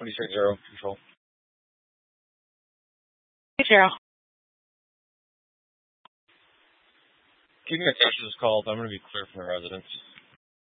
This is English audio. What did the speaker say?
26-0, control. Hey, Gerald. Keep me attention to this call, but I'm going to be clear from the residents.